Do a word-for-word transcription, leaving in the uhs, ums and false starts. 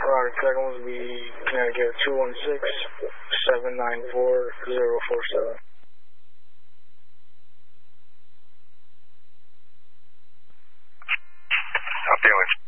Roger, second one will be Connecticut two one six, seven nine four, zero four seven. Up the image.